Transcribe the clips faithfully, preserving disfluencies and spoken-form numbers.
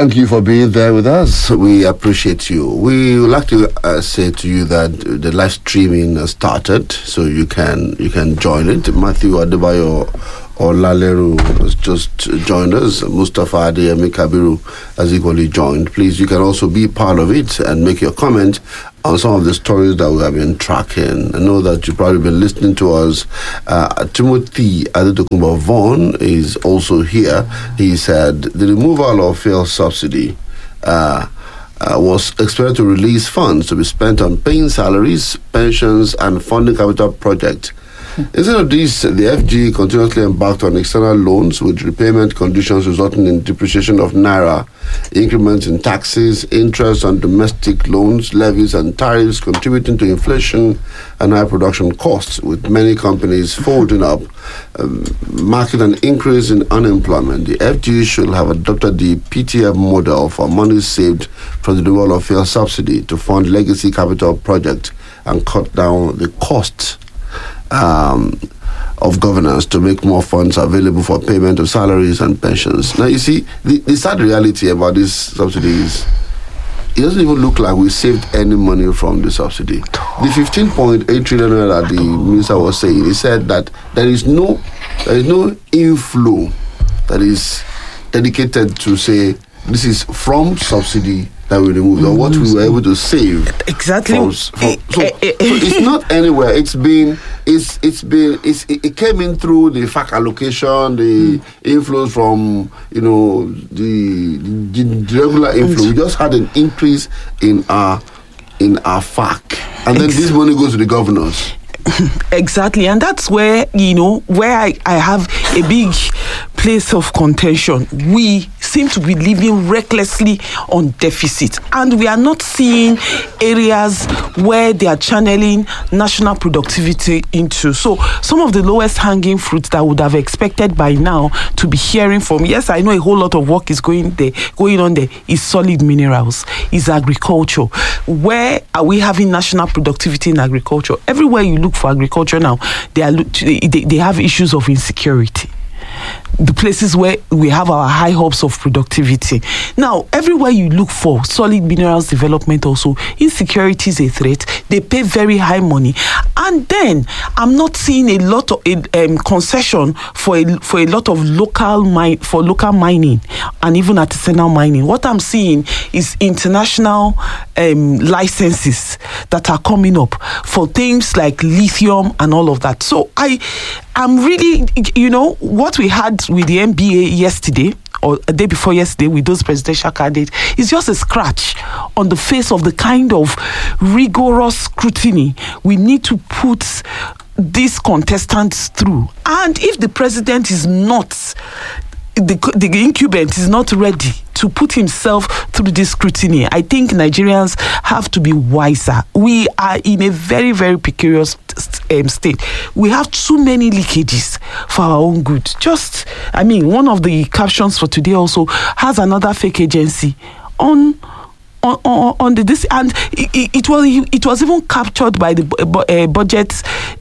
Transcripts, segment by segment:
thank you for being there with us. We appreciate you. We would like to uh, say to you that the live streaming has started, so you can you can join it. Matthew Adebayo or Laleru has just joined us. Mustafa Adeyemi Kabiru has equally joined. Please, you can also be part of it and make your comment on some of the stories that we have been tracking. I know that you've probably been listening to us. Uh, Timothy Adedokunbo Vaughan is also here. He said the removal of fuel subsidy uh, uh, was expected to release funds to be spent on paying salaries, pensions, and funding capital projects. Instead of this, the F G continuously embarked on external loans with repayment conditions resulting in depreciation of naira, increments in taxes, interest on domestic loans, levies and tariffs contributing to inflation and high production costs, with many companies folding up, um, marking an increase in unemployment. The F G should have adopted the P T F model for money saved from the removal of fuel subsidy to fund legacy capital projects and cut down the costs Um, of governance to make more funds available for payment of salaries and pensions. Now, you see, the, the sad reality about these subsidies, it doesn't even look like we saved any money from the subsidy. The fifteen point eight trillion naira that the minister was saying, he said that there is no, there is no inflow that is dedicated to say this is from subsidy that we removed, or what we were able to save. Exactly. From, from, so, so it's not anywhere. It's been, it's it's been, it's, it came in through the F A C allocation, the mm. inflows from, you know, the, the, the regular inflow. We just had an increase in our in our F A C, and then Ex- this money goes to the governors. Exactly, and that's where, you know, where I, I have a big place of contention. We seem to be living recklessly on deficit, and we are not seeing areas where they are channeling national productivity into. So some of the lowest hanging fruits that I would have expected by now to be hearing from, yes, I know a whole lot of work is going there, going on there, is solid minerals, is agriculture. Where are we having national productivity in agriculture? Everywhere you look for agriculture now, they are they, they have issues of insecurity. The places where we have our high hopes of productivity. Now, everywhere you look for solid minerals development, also, insecurity is a threat. They pay very high money. And then, I'm not seeing a lot of um, concession for a, for a lot of local mine, for local mining and even artisanal mining. What I'm seeing is international um, licenses that are coming up for things like lithium and all of that. So, I I'm really, you know, what we had with the N B A yesterday, or a day before yesterday, with those presidential candidates, is just a scratch on the face of the kind of rigorous scrutiny we need to put these contestants through. And if the president is not, the, the incumbent is not ready to put himself through this scrutiny, I think Nigerians have to be wiser. We are in a very, very precarious um, state. We have too many leakages for our own good. Just, I mean, one of the captions for today also has another fake agency on on on, on the this, and it, it, it was it was even captured by the uh, budget.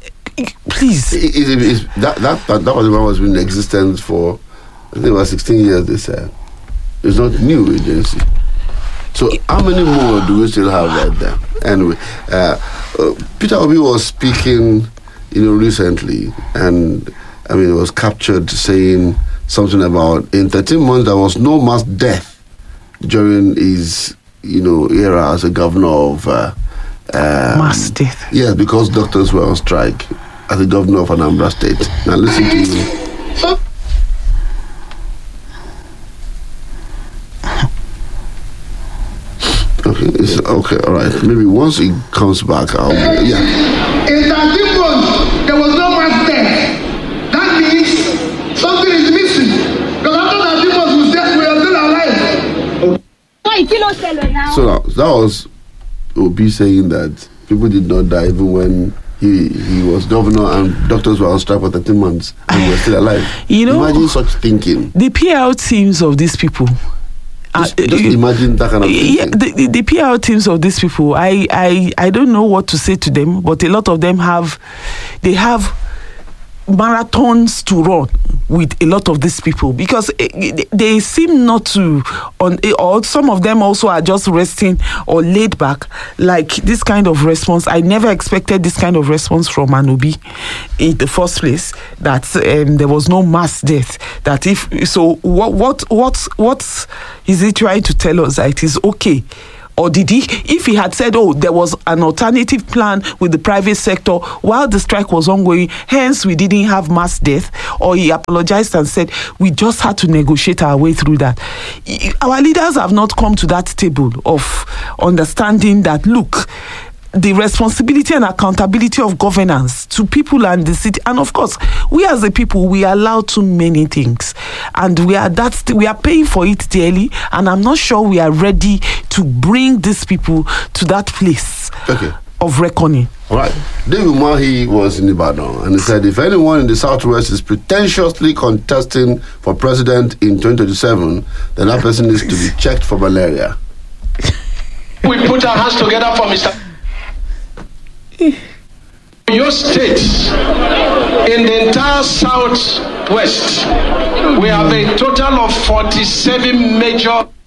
Please, it, it, it, that that that was the one was been in existence for, I think, about sixteen years. They said. It's not new agency. So how many more do we still have right there? Anyway, uh, uh, Peter Obi was speaking, you know, recently, and I mean, it was captured saying something about in thirteen months there was no mass death during his, you know, era as a governor of uh, um, mass death. Yes, because doctors were on strike as a governor of Anambra State. Now listen to you. Okay, it's, okay, all right. Maybe once he comes back, I'll... Yeah. In thirteen months, there was no mass death. That means something is missing. Because after thirteen months, we still- we are still alive. So now, that was Obi saying that people did not die even when he he was governor and doctors were on strike for thirteen months and were still alive. You know, imagine such thinking. The P R teams of these people. Just, uh, just imagine that kind of thing. Yeah, the, the, the P R teams of these people, I, I, I don't know what to say to them, but a lot of them have, they have marathons to run with a lot of these people, because they seem not to, on or some of them also are just resting or laid back. Like this kind of response, I never expected this kind of response from Anobi in the first place, that um, there was no mass death. That if so, what what what what is he trying to tell us? That it is okay? Or did he, if he had said, oh, there was an alternative plan with the private sector while the strike was ongoing, hence we didn't have mass death, or he apologized and said, we just had to negotiate our way through that. Our leaders have not come to that table of understanding that, look, the responsibility and accountability of governance to people and the city, and of course, we as a people, we allow too many things, and we are that's we are paying for it dearly. And I'm not sure we are ready to bring these people to that place okay. of reckoning. All right. David Umahi was in Ibadan, and he said, if anyone in the Southwest is pretentiously contesting for president in twenty twenty-seven, then that person needs to be checked for malaria. We put our hands together for Mister Your state, in the entire Southwest, we have a total of forty-seven major